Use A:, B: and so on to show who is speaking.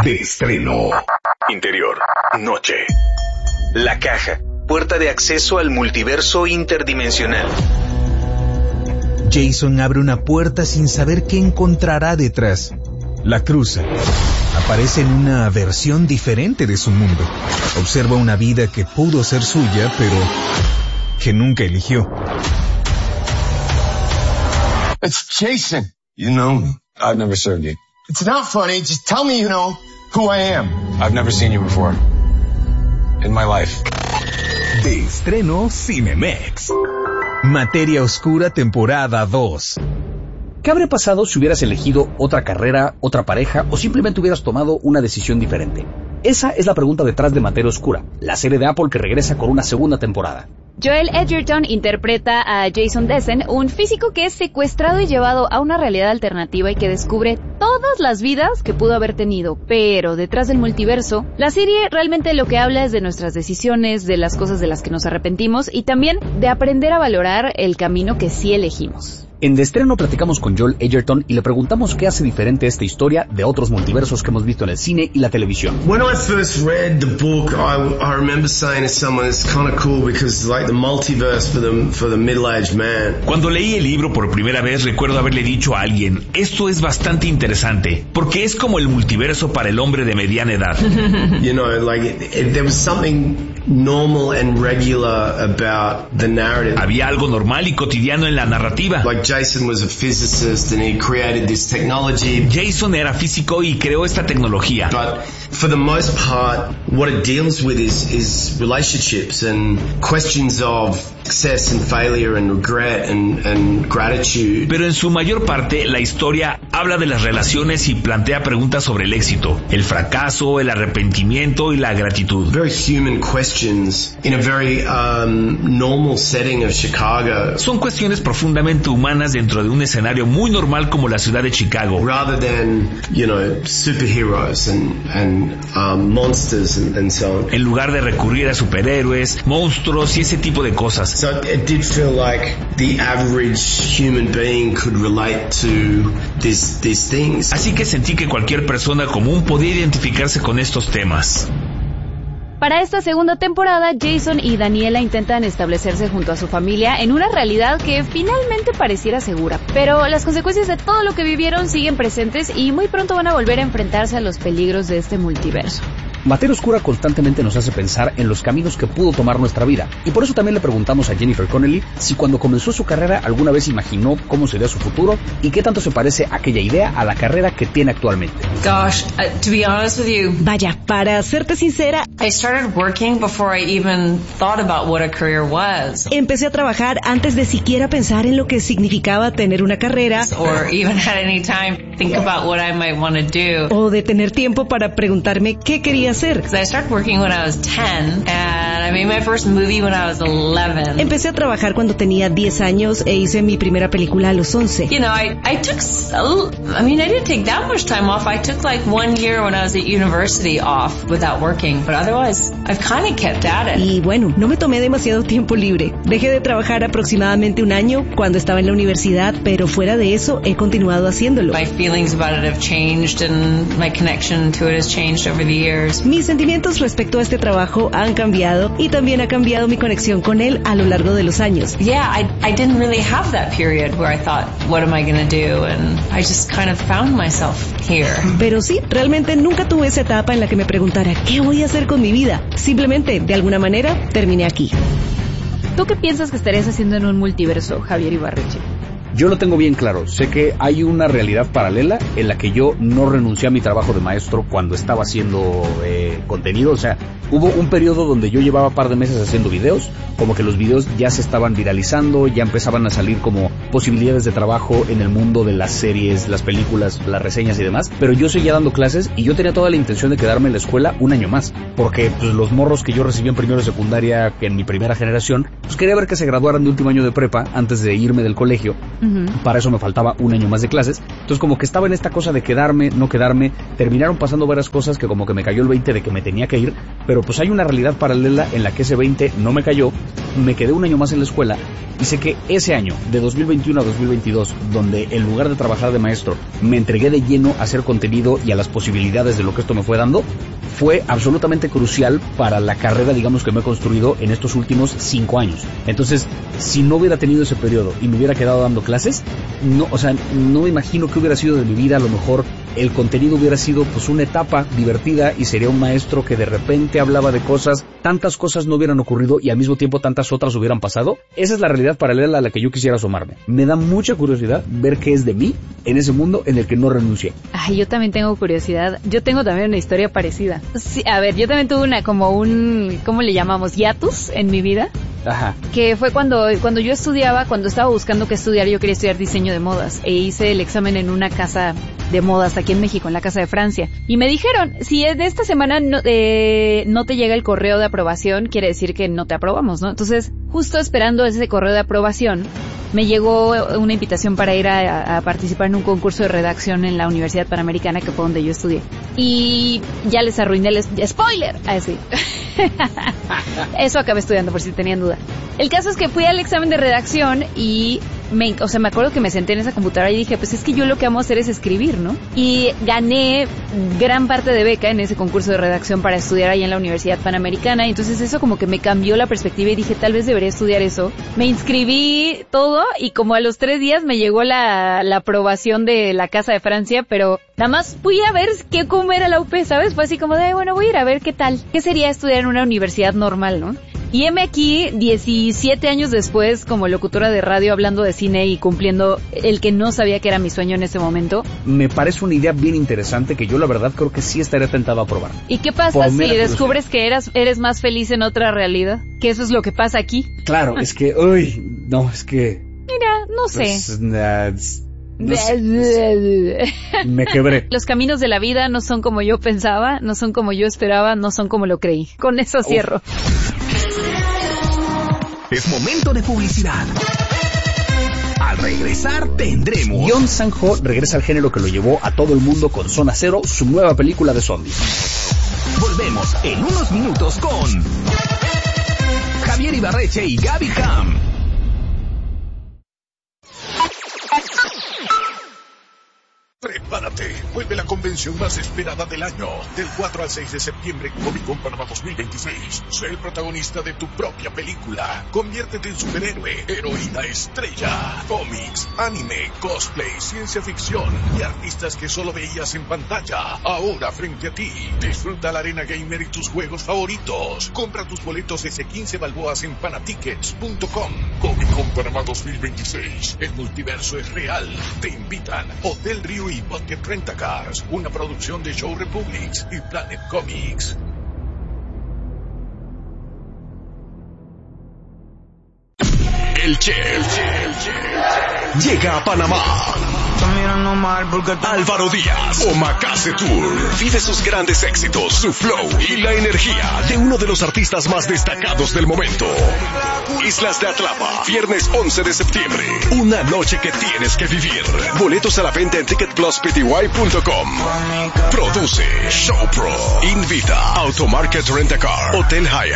A: De estreno.
B: Interior. Noche. La caja. Puerta de acceso al multiverso interdimensional.
C: Jason abre una puerta sin saber qué encontrará detrás. La cruza. Aparece en una versión diferente de su mundo. Observa una vida que pudo ser suya, pero que nunca eligió.
D: It's Jason. You know me. I've never served you. It's not funny. Just tell me you know who I am. I've never seen you before. In my life.
A: De estreno Cinemex.
C: Materia Oscura, temporada 2.
E: ¿Qué habría pasado si hubieras elegido otra carrera, otra pareja o simplemente hubieras tomado una decisión diferente? Esa es la pregunta detrás de Materia Oscura, la serie de Apple que regresa con una segunda temporada.
F: Joel Edgerton interpreta a Jason Dessen, un físico que es secuestrado y llevado a una realidad alternativa y que descubre todas las vidas que pudo haber tenido. Pero detrás del multiverso, la serie realmente lo que habla es de nuestras decisiones, de las cosas de las que nos arrepentimos y también de aprender a valorar el camino que sí elegimos.
E: En De Estreno platicamos con Joel Edgerton y le preguntamos qué hace diferente esta historia de otros multiversos que hemos visto en el cine y la televisión.
G: When I first read the book, I remember saying to someone, it's kind of cool because it's like the multiverse for the middle-aged man.
H: Cuando leí el libro por primera vez, recuerdo haberle dicho a alguien, esto es bastante interesante, porque es como el multiverso para el hombre de mediana edad.
G: You know, like there was something normal and regular about the narrative.
H: Había algo normal y cotidiano en la narrativa.
G: Like Jason was a physicist and he created this technology.
H: Jason era físico y creó esta tecnología.
G: But for the most part, what it deals with is relationships and questions of success and failure and regret and gratitude.
H: Pero en su mayor parte, la historia habla de las relaciones y plantea preguntas sobre el éxito, el fracaso, el arrepentimiento y la gratitud.
G: Very human questions in a very normal setting of Chicago.
H: Son cuestiones profundamente humanas dentro de un escenario muy normal como la ciudad de Chicago.
G: Rather than, you know, superheroes and monsters and so on.
H: En lugar de recurrir a superhéroes, monstruos y ese tipo de cosas.
G: So it did feel like the average human being could relate to these things.
H: Así que sentí que cualquier persona común podía identificarse con estos temas.
F: Para esta segunda temporada, Jason y Daniela intentan establecerse junto a su familia en una realidad que finalmente pareciera segura, pero las consecuencias de todo lo que vivieron siguen presentes y muy pronto van a volver a enfrentarse a los peligros de este multiverso.
E: Materia Oscura constantemente nos hace pensar en los caminos que pudo tomar nuestra vida, y por eso también le preguntamos a Jennifer Connelly si cuando comenzó su carrera alguna vez imaginó cómo sería su futuro y qué tanto se parece aquella idea a la carrera que tiene actualmente.
I: Gosh, to be honest with you,
J: vaya, para serte sincera,
I: I started working before I even thought about what a career was.
J: Empecé a trabajar antes de siquiera pensar en lo que significaba tener una carrera,
I: or even had any time to think about what I might want to do,
J: o de tener tiempo para preguntarme qué quería hacer.
I: I started working when I was 10 and I made my first movie when I was 11.
J: Empecé a trabajar cuando tenía 10 años e hice mi primera película a los 11.
I: You know, I didn't take that much time off. I took like 1 year when I was at university off without working, but otherwise I've kind of kept at it.
J: Y bueno, no me tomé demasiado tiempo libre. Dejé de trabajar aproximadamente 1 año cuando estaba en la universidad, pero fuera de eso he continuado haciéndolo.
I: My feelings about it have changed and my connection to it has changed over the years.
J: Mis sentimientos respecto a este trabajo han cambiado y también ha cambiado mi conexión con él a lo largo de los años.
I: Yeah, I didn't really have that period where I thought, what am I going to do? And I just kind of found myself here.
J: Pero sí, realmente nunca tuve esa etapa en la que me preguntara, ¿qué voy a hacer con mi vida? Simplemente, de alguna manera, terminé aquí.
F: ¿Tú qué piensas que estarías haciendo en un multiverso, Javier Ibarreche?
E: Yo lo tengo bien claro, sé que hay una realidad paralela en la que yo no renuncié a mi trabajo de maestro cuando estaba haciendo contenido, o sea, hubo un periodo donde yo llevaba un par de meses haciendo videos, como que los videos ya se estaban viralizando, ya empezaban a salir como posibilidades de trabajo en el mundo de las series, las películas, las reseñas y demás, pero yo seguía dando clases y yo tenía toda la intención de quedarme en la escuela 1 año más, porque pues, los morros que yo recibí en primero de secundaria, que en mi primera generación, pues quería ver que se graduaran de último año de prepa antes de irme del colegio. Para eso me faltaba 1 año más de clases. Entonces como que estaba en esta cosa de quedarme, no quedarme. Terminaron pasando varias cosas que como que me cayó el 20 de que me tenía que ir. Pero pues hay una realidad paralela en la que ese 20 no me cayó me quedé un año más en la escuela y sé que ese año, de 2021 a 2022, donde en lugar de trabajar de maestro, me entregué de lleno a hacer contenido y a las posibilidades de lo que esto me fue dando, fue absolutamente crucial para la carrera, digamos, que me he construido en estos últimos 5 años. Entonces, si no hubiera tenido ese periodo y me hubiera quedado dando clases, no me imagino qué hubiera sido de mi vida. A lo mejor el contenido hubiera sido pues una etapa divertida y sería un maestro que de repente hablaba de cosas, tantas cosas no hubieran ocurrido y al mismo tiempo tantas otras hubieran pasado. Esa es la realidad paralela a la que yo quisiera asomarme. Me da mucha curiosidad ver qué es de mí en ese mundo en el que no renuncié.
F: Ay, yo también tengo curiosidad. Yo tengo también una historia parecida. Sí, a ver, yo también tuve ¿cómo le llamamos? Hiatus en mi vida.
E: Ajá.
F: Que fue cuando yo estudiaba, cuando estaba buscando qué estudiar, yo quería estudiar diseño de modas e hice el examen en una casa de modas aquí en México, en la Casa de Francia. Y me dijeron, si de esta semana no te llega el correo de aprobación, quiere decir que no te aprobamos, ¿no? Entonces, justo esperando ese correo de aprobación, me llegó una invitación para ir a participar en un concurso de redacción en la Universidad Panamericana, que fue donde yo estudié. Y ya les arruiné el spoiler. Así. Eso acabé estudiando, por si tenían duda. El caso es que fui al examen de redacción y me acuerdo que me senté en esa computadora y dije, pues es que yo lo que amo hacer es escribir, ¿no? Y gané gran parte de beca en ese concurso de redacción para estudiar ahí en la Universidad Panamericana. Y entonces eso como que me cambió la perspectiva y dije, tal vez debería estudiar eso. Me inscribí todo y como a los 3 días me llegó la aprobación de la Casa de Francia, pero nada más fui a ver cómo era la UP, ¿sabes? Fue así como de, bueno, voy a ir a ver qué tal. ¿Qué sería estudiar en una universidad normal, no? Y heme aquí, 17 años después, como locutora de radio, hablando de cine y cumpliendo el que no sabía que era mi sueño en ese momento.
E: Me parece una idea bien interesante que yo la verdad creo que sí estaría tentado a probar.
F: ¿Y qué pasa si descubres que eres más feliz en otra realidad? Que eso es lo que pasa aquí.
E: Claro, es que,
F: Mira, no sé.
E: No sé. Me quebré.
F: Los caminos de la vida no son como yo pensaba, no son como yo esperaba, no son como lo creí. Con eso cierro.
A: Es momento de publicidad. Al regresar tendremos...
E: Yeon Sang-ho regresa al género que lo llevó a todo el mundo con Zona Cero, su nueva película de zombies.
A: Volvemos en unos minutos con Javier Ibarreche y Gaby Cam.
K: Prepárate, vuelve la convención más esperada del año. Del 4 al 6 de septiembre, Comic Con Panamá 2026. Sé el protagonista de tu propia película. Conviértete en superhéroe, heroína estrella. Cómics, anime, cosplay, ciencia ficción y artistas que solo veías en pantalla. Ahora frente a ti. Disfruta la arena gamer y tus juegos favoritos. Compra tus boletos desde 15 balboas en panatickets.com. Comic Con Panamá 2026. El multiverso es real. Te invitan Hotel Río y Bucket Rent-A-Cars, una producción de Show Republics y Planet Comics.
A: El Chef llega a Panamá. Álvaro Díaz, Omakase Tour. Vive sus grandes éxitos, su flow y la energía de uno de los artistas más destacados del momento. Islas de Atlapa, viernes 11 de septiembre. Una noche que tienes que vivir. Boletos a la venta en ticketpluspty.com. Produce Showpro. Invita Automarket Rent-A-Car, Hotel Hyatt.